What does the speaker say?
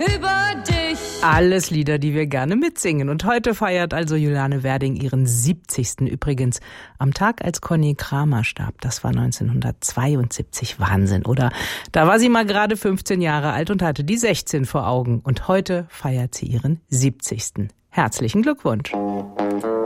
über dich. Alles Lieder, die wir gerne mitsingen. Und heute feiert also Juliane Werding ihren 70. Übrigens am Tag, als Conny Kramer starb. Das war 1972. Wahnsinn, oder? Da war sie mal gerade 15 Jahre alt und hatte die 16 vor Augen. Und heute feiert sie ihren 70. Herzlichen Glückwunsch.